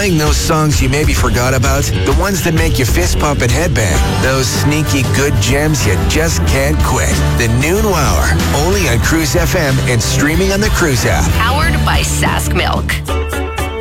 Playing those songs you maybe forgot about, the ones that make you fist pump and headbang, those sneaky good gems you just can't quit. The Noon Hour, only on Cruise FM and streaming on the Cruise app. Powered by Sask Milk.